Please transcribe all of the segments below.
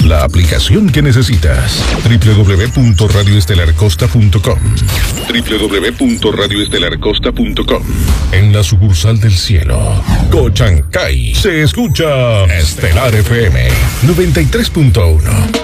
la aplicación que necesitas. www.radioestelarcosta.com. www.radioestelarcosta.com. En la sucursal del cielo, Cochancay, se escucha Estelar FM 93.1.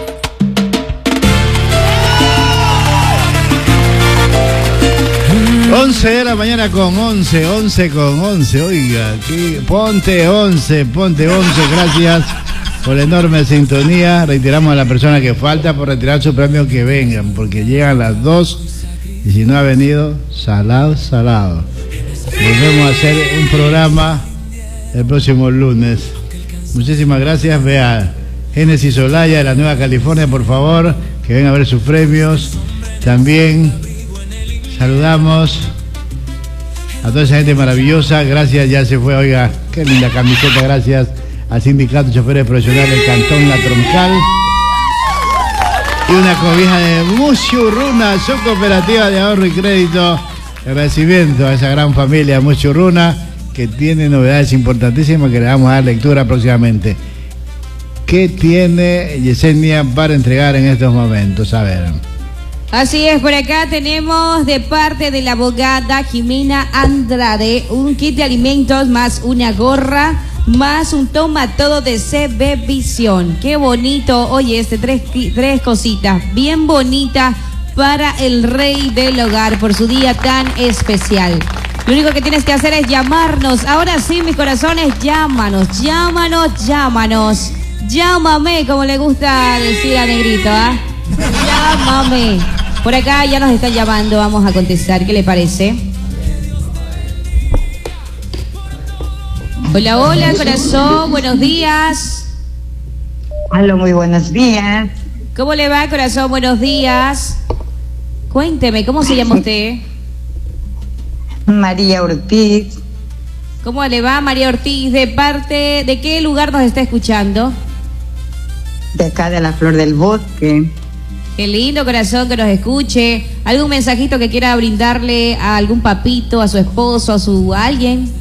11 de la mañana con 11 con 11, oiga, ponte 11, gracias por la enorme sintonía. Reiteramos a la persona que falta por retirar su premio que vengan, porque llegan las 2 y si no ha venido, salado. Volvemos a hacer un programa el próximo lunes. Muchísimas gracias. Vea Génesis Olaya de la Nueva California, por favor, que venga a ver sus premios. También saludamos a toda esa gente maravillosa. Gracias, ya se fue, oiga, qué linda camiseta. Gracias al Sindicato de Choferes Profesionales del Cantón La Troncal. Y una cobija de Muchurruna, su cooperativa de ahorro y crédito. Agradecimiento a esa gran familia Muchurruna, que tiene novedades importantísimas que le vamos a dar lectura próximamente. ¿Qué tiene Yesenia para entregar en estos momentos? A ver. Así es, por acá tenemos de parte de la abogada Jimena Andrade un kit de alimentos más una gorra más un toma todo de CB Visión. Qué bonito, oye, tres cositas bien bonitas para el rey del hogar por su día tan especial. Lo único que tienes que hacer es llamarnos. Ahora sí, mis corazones, llámanos. Llámame, como le gusta decir a Negrito, ¿ah? Llámame. Por acá ya nos están llamando, vamos a contestar, ¿qué le parece? Hola, corazón, buenos días. Hola, muy buenos días. ¿Cómo le va, corazón? Buenos días. Cuénteme, ¿cómo se llama usted? María Ortiz. ¿Cómo le va, María Ortiz? ¿De parte de qué lugar nos está escuchando? De acá de la Flor del Bosque. Qué lindo, corazón, que nos escuche. ¿Algún mensajito que quiera brindarle a algún papito, a su esposo, a alguien?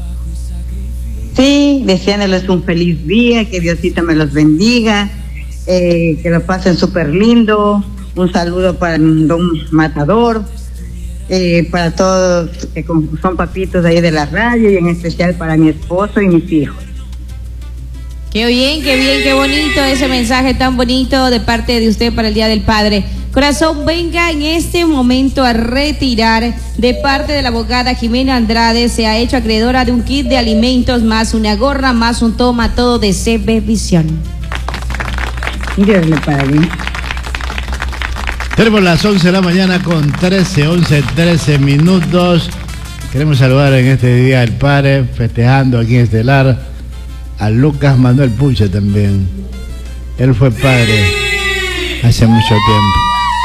Sí, deseándoles un feliz día, que Diosito me los bendiga, que lo pasen súper lindo. Un saludo para don Matador, para todos que son papitos de ahí de la radio, y en especial para mi esposo y mis hijos. Qué bien, qué bonito ese mensaje tan bonito de parte de usted para el Día del Padre. Corazón, venga en este momento a retirar de parte de la abogada Jimena Andrade. Se ha hecho acreedora de un kit de alimentos más una gorra más un toma todo de CB Visión. Dios le pague. Tenemos las 11 de la mañana con 13 minutos. Queremos saludar en este Día del Padre, festejando aquí en Estelar, a Lucas Manuel Puche también. Él fue padre hace mucho tiempo.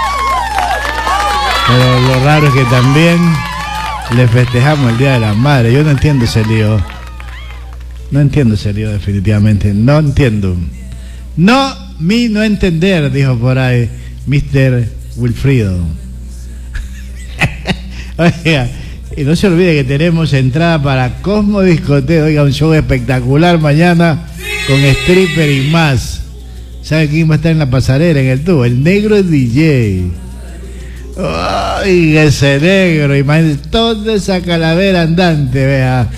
Pero lo raro es que también le festejamos el Día de la Madre. Yo no entiendo ese lío. Definitivamente. No entiendo. No entender, dijo por ahí Mr. Wilfrido. Oiga, y no se olvide que tenemos entrada para Cosmo Discoteca. Oiga, un show espectacular mañana con stripper y más. ¿Sabe quién va a estar en la pasarela, en el tubo? El negro DJ. Ay, ese negro, imagínate, toda esa calavera andante, vea.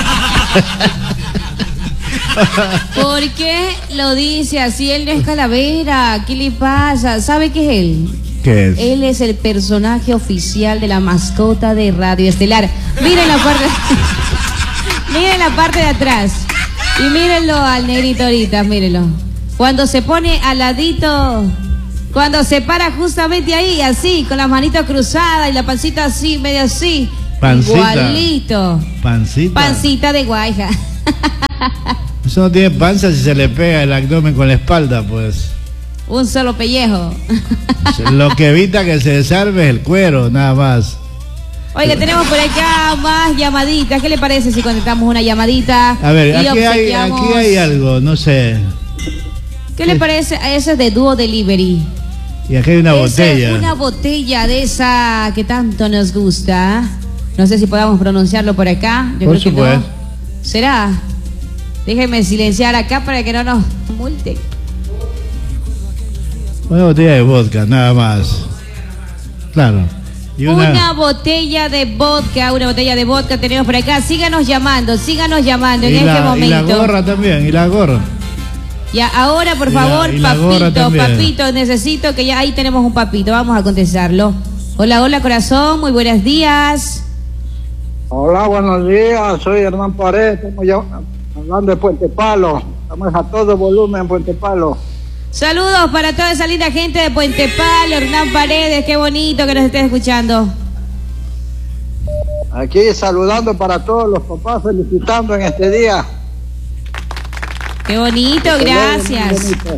¿Por qué lo dice así? Él no es calavera, ¿qué le pasa? ¿Sabe qué es él? ¿Qué es? Él es el personaje oficial de la mascota de Radio Estelar. Miren la parte miren la parte de atrás. Y mírenlo al negrito ahorita, mírenlo. Cuando se pone al ladito, cuando se para justamente ahí, así, con las manitas cruzadas y la pancita así, medio así. Pancita. Igualito. Pancita de guayja. Eso no tiene panza si se le pega el abdomen con la espalda, pues. Un solo pellejo. Lo que evita que se desarme es el cuero, nada más. Oiga, tenemos por acá más llamaditas. ¿Qué le parece si contestamos una llamadita? A ver, aquí hay algo, no sé. ¿Qué le parece? Ese es de Duo Delivery. Y aquí hay una botella. Es una botella de esa que tanto nos gusta. No sé si podamos pronunciarlo por acá. Yo por creo supuesto. que no. ¿Será? Déjenme silenciar acá para que no nos multen. Una botella de vodka, nada más. Claro. Y una botella de vodka tenemos por acá. Síganos llamando en este momento. Y la gorra también, y la gorra. Ya, ahora por favor, papito, necesito que ya ahí tenemos un papito, vamos a contestarlo. Hola, corazón, muy buenos días. Hola, buenos días, soy Hernán Paredes, estamos ya hablando de Puente Palo, estamos a todo volumen en Puente Palo. Saludos para toda esa linda gente de Puente Palo, Hernán Paredes, qué bonito que nos estés escuchando. Aquí saludando para todos los papás, felicitando en este día. Qué bonito, gracias. Bonito.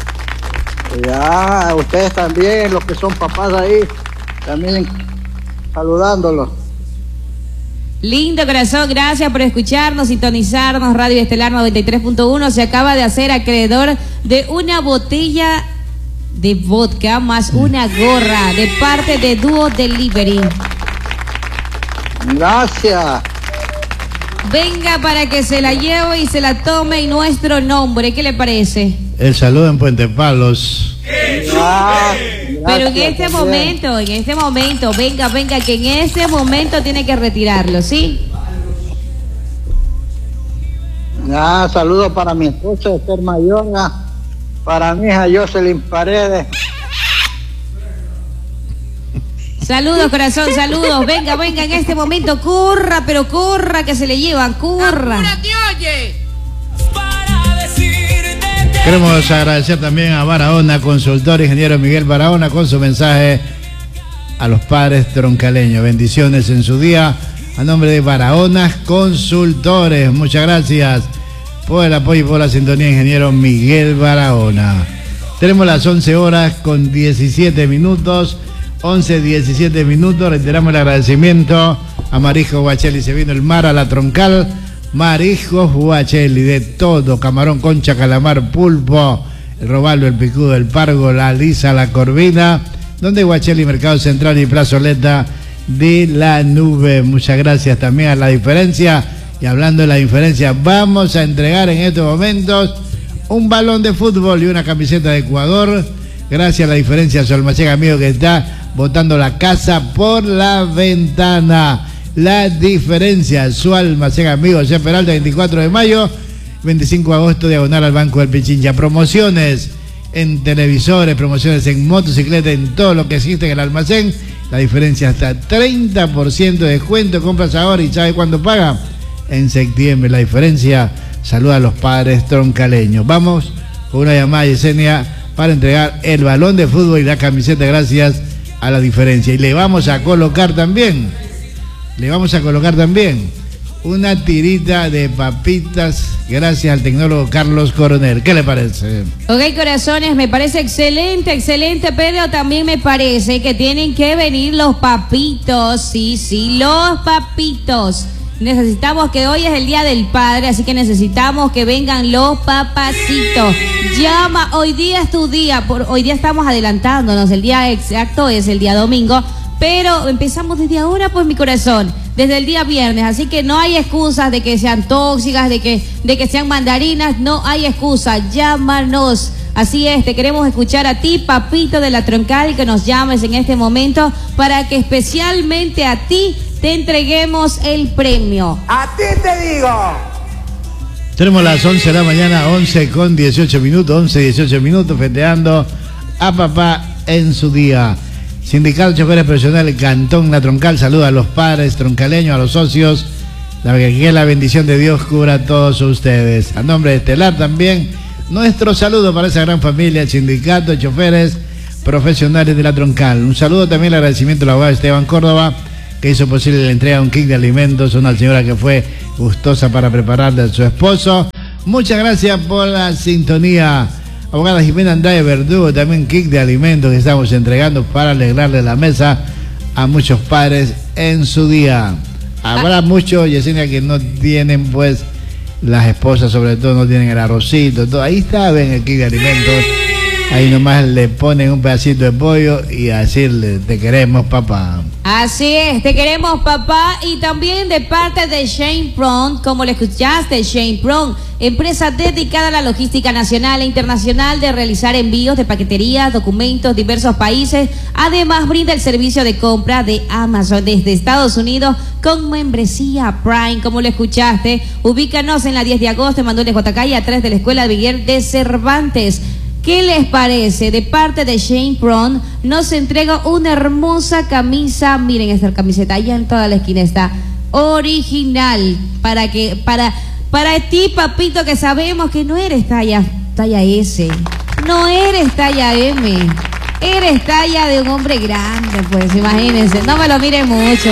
Ya, ustedes también, los que son papás ahí, también saludándolos. Lindo corazón, gracias por escucharnos, sintonizarnos, Radio Estelar 93.1. Se acaba de hacer acreedor de una botella de vodka más una gorra de parte de Dúo Delivery. Gracias. Venga para que se la lleve y se la tome en nuestro nombre. ¿Qué le parece? El saludo en Puente Palos. Pero en este momento, venga, que en este momento tiene que retirarlo, ¿sí? Saludos para mi esposa Esther Mayona, para mi hija Jocelyn Paredes. Saludos, corazón, saludos. Venga, en este momento, corra, pero corra, que se le llevan, corra. ¡Apúrate, oye! Queremos agradecer también a Barahona, consultor, ingeniero Miguel Barahona, con su mensaje a los padres troncaleños. Bendiciones en su día. A nombre de Barahona Consultores, muchas gracias por el apoyo y por la sintonía, ingeniero Miguel Barahona. Tenemos las 11 horas con 17 minutos. 11:17 minutos. Reiteramos el agradecimiento a Mariscos Huacheli. Se vino el mar a la Troncal. Mariscos Huacheli, de todo: camarón, concha, calamar, pulpo, el robalo, el picudo, el pargo, la lisa, la corvina. Donde Huacheli, Mercado Central y Plazoleta de la Nube. Muchas gracias también a La Diferencia. Y hablando de La Diferencia, vamos a entregar en estos momentos un balón de fútbol y una camiseta de Ecuador. Gracias a La Diferencia, su almacén amigo que está botando la casa por la ventana. La Diferencia, su almacén amigo, José Peralta, 24 de mayo, 25 de agosto, diagonal al Banco del Pichincha. Promociones en televisores, promociones en motocicleta, en todo lo que existe en el almacén. La Diferencia, hasta 30% de descuento. Compras ahora y ¿sabe cuándo paga? En septiembre. La Diferencia saluda a los padres troncaleños. Vamos con una llamada, Yesenia, para entregar el balón de fútbol y la camiseta gracias a La Diferencia. Y le vamos a colocar también una tirita de papitas gracias al tecnólogo Carlos Coronel. ¿Qué le parece? Ok, corazones, me parece excelente, pero también me parece que tienen que venir los papitos. Sí, los papitos. Necesitamos, que hoy es el Día del Padre, así que necesitamos que vengan los papacitos. Llama, hoy día es tu día, hoy día estamos adelantándonos, el día exacto es el día domingo, pero empezamos desde ahora, pues, mi corazón, desde el día viernes, así que no hay excusas de que sean tóxicas, de que sean mandarinas, no hay excusa, llámanos. Así es, te queremos escuchar a ti, papito de la Troncal, que nos llames en este momento para que especialmente a ti te entreguemos el premio. A ti te digo. Tenemos las 11 de la mañana, 11:18 minutos, festeando a papá en su día. Sindicato de Choferes Profesionales Cantón La Troncal saluda a los padres troncaleños, a los socios, que la bendición de Dios cubra a todos ustedes. A nombre de Estelar también, nuestro saludo para esa gran familia, el Sindicato de Choferes Profesionales de La Troncal. Un saludo también, el agradecimiento al abogado Esteban Córdoba, que hizo posible la entrega de un kit de alimentos, una señora que fue gustosa para prepararle a su esposo. Muchas gracias por la sintonía. Abogada Jimena Andrade Verdugo, también kit de alimentos que estamos entregando para alegrarle la mesa a muchos padres en su día. Habrá muchos, Yesenia, que no tienen, pues, las esposas sobre todo no tienen el arrocito, todo. Ahí está, ven el kit de alimentos. Ahí nomás le ponen un pedacito de pollo y a decirle, te queremos, papá. Así es, te queremos, papá. Y también de parte de Shane Prong, como lo escuchaste, Shane Prong, empresa dedicada a la logística nacional e internacional de realizar envíos de paqueterías, documentos, diversos países. Además, brinda el servicio de compra de Amazon desde Estados Unidos con membresía Prime, como lo escuchaste. Ubícanos en la 10 de agosto, en Manuel de J. a 3 de la Escuela Miguel de Cervantes. ¿Qué les parece? De parte de Shane Prong nos entrega una hermosa camisa. Miren esta camiseta, allá en toda la esquina está. Original. Para ti, papito, que sabemos que no eres talla S. No eres talla M. Eres talla de un hombre grande, pues, imagínense. No me lo miren mucho.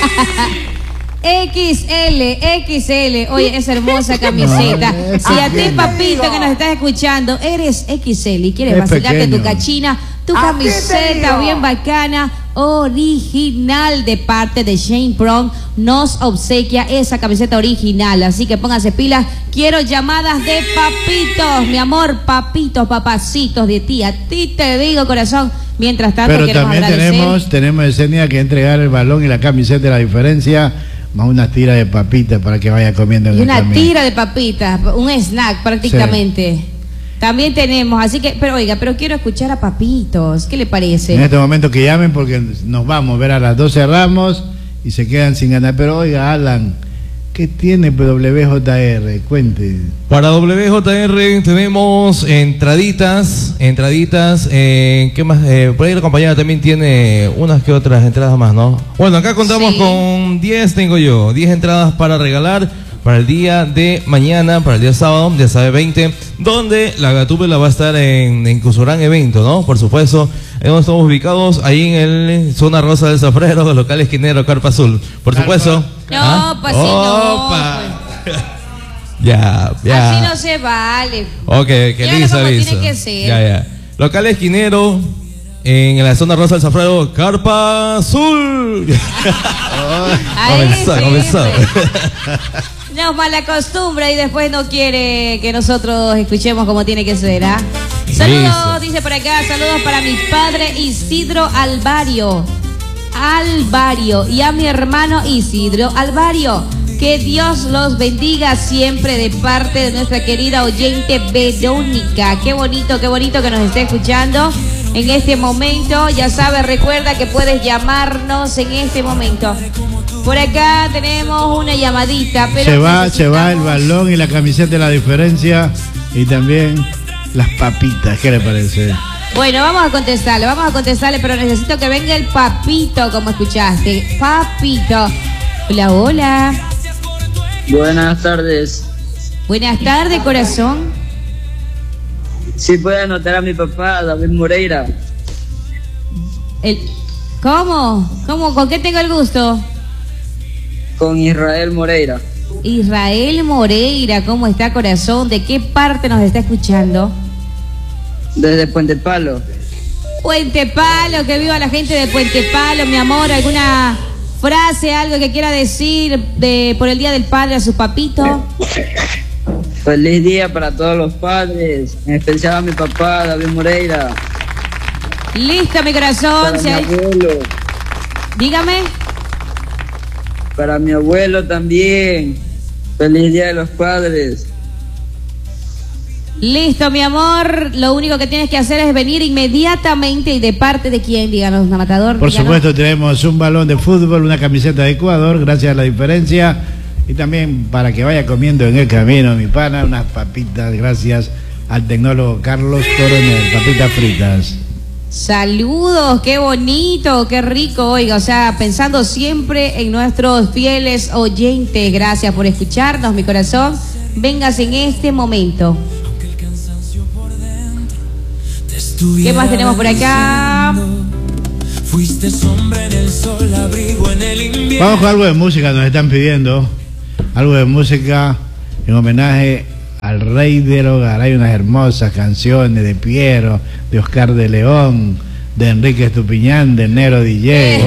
XL. Oye, esa hermosa camiseta. Si a ti, papito, que nos estás escuchando, eres XL y quieres vacilarte tu cachina, tu camiseta bien bacana, original, de parte de Shane Prong, nos obsequia esa camiseta original. Así que pónganse pilas. Quiero llamadas de papitos, mi amor, papitos, papacitos de ti. A ti te digo, corazón. Mientras tanto, pero también tenemos Yesenia que entregar el balón y la camiseta de La Diferencia, más una tira de papitas para que vaya comiendo en el camino. Una tira de papitas, un snack prácticamente. Sí. También tenemos, así que, pero quiero escuchar a papitos. ¿Qué le parece? En este momento que llamen porque nos vamos a ver a las 12 cerramos y se quedan sin ganar. Pero oiga, Alan, ¿qué tiene WJR? Cuente. Para WJR tenemos entraditas, ¿qué más? Por ahí la compañera también tiene unas que otras entradas más, ¿no? Bueno, acá contamos con 10 entradas para regalar para el día de mañana, para el día sábado, ya sabe, 20, donde la Gatúbela va a estar en Cusurán Evento, ¿no? Por supuesto, donde estamos ubicados, ahí en el Zona Rosa del Zafrero, local esquinero, Carpa Azul, por supuesto. No, pues sí, no. Ya. Así no se vale. Ok, que listo. Tiene que ser. Ya. Local esquinero, en la Zona Rosa del Zafrero, Carpa Azul. Comenzó. Nos malacostumbra y después no quiere que nosotros escuchemos como tiene que ser, ¿ah? Saludos, dice por acá, saludos para mi padre Isidro Alvario, y a mi hermano Isidro Alvario. Que Dios los bendiga siempre de parte de nuestra querida oyente Verónica. Qué bonito que nos esté escuchando en este momento. Ya sabes, recuerda que puedes llamarnos en este momento. Por acá tenemos una llamadita, pero se va el balón y la camiseta de La Diferencia y también las papitas. ¿Qué le parece? Bueno, vamos a contestarle, pero necesito que venga el papito, como escuchaste. Papito. Hola. Buenas tardes. Buenas tardes, corazón. Sí, puede anotar a mi papá, David Moreira. ¿Cómo? ¿Con qué tengo el gusto? Con Israel Moreira. Israel Moreira, ¿cómo está, corazón? ¿De qué parte nos está escuchando? Desde Puente Palo. Puente Palo, que viva la gente de Puente Palo, mi amor. ¿Alguna frase, algo que quiera decir por el Día del Padre a sus papitos? Feliz día para todos los padres, en especial a mi papá, David Moreira. Listo, mi corazón. Para mi abuelo. Dígame. Para mi abuelo también. Feliz día de los padres. Listo, mi amor. Lo único que tienes que hacer es venir inmediatamente. ¿Y de parte de quién? Díganos, Matador. Por supuesto, tenemos un balón de fútbol, una camiseta de Ecuador, gracias a La Diferencia. Y también para que vaya comiendo en el camino, mi pana, unas papitas, gracias al tecnólogo Carlos Coronel, papitas fritas. Saludos, qué bonito, qué rico, oiga, o sea, pensando siempre en nuestros fieles oyentes. Gracias por escucharnos, mi corazón. Vengas en este momento. ¿Qué más tenemos por acá? Vamos con algo de música, nos están pidiendo algo de música en homenaje al rey del hogar. Hay unas hermosas canciones de Piero, de Oscar de León, de Enrique Estupiñán, del Negro DJ.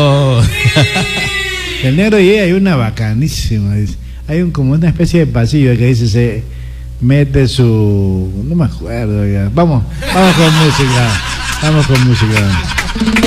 El Negro DJ hay una bacanísima, hay como una especie de pasillo que dice se mete su... no me acuerdo ya. Vamos con música.